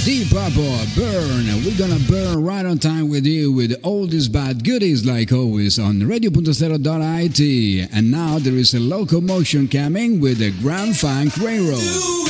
Deep Purple, Burn. We're gonna burn right on time with you with oldies but goodies like always on radio.0.it. And now there is a locomotion coming with the Grand Funk Railroad.